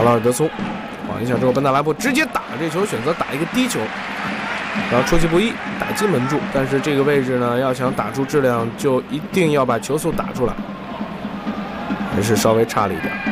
瓦尔德松晃一下之后，本达拉波直接打这球，选择打一个低球，然后出其不意打进门柱。但是这个位置呢，要想打出质量，就一定要把球速打出来，还是稍微差了一点。